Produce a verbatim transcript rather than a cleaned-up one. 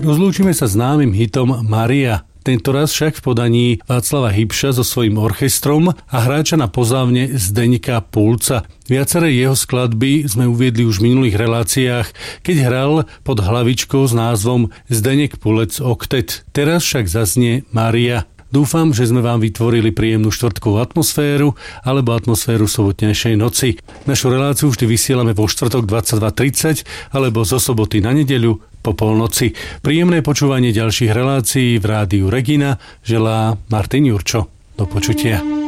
Rozlúčime sa s známym hitom Maria. Tento raz však v podaní Václava Hybša so svojím orchestrom a hráča na pozávne Zdeňka Pulca. Viaceré jeho skladby sme uviedli už v minulých reláciách, keď hral pod hlavičkou s názvom Zdeněk Pulec Oktet. Teraz však zaznie Maria. Dúfam, že sme vám vytvorili príjemnú štvrtkovú atmosféru alebo atmosféru sobotnejšej noci. Našu reláciu vždy vysielame vo štvrtok dvadsaťdva tridsať alebo zo soboty na nedeľu po polnoci. Príjemné počúvanie ďalších relácií v rádiu Regina želá Martin Jurčo. Do počutia.